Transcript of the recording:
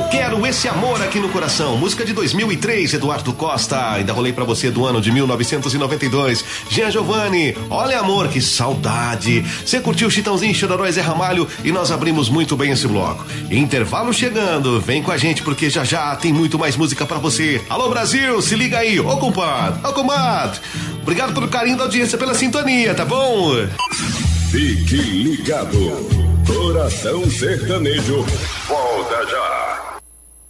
Quero Esse Amor Aqui no Coração, música de 2003, Eduardo Costa. Ainda rolei pra você do ano de 1992. Jean Giovanni, olha amor, que saudade. Você curtiu Chitãozinho, Chororó e Zé Ramalho e nós abrimos muito bem esse bloco. Intervalo chegando, vem com a gente porque já já tem muito mais música pra você. Alô Brasil, se liga aí, ô compadre, ô comadre. Obrigado pelo carinho da audiência, pela sintonia, tá bom? Fique ligado, Coração Sertanejo volta já.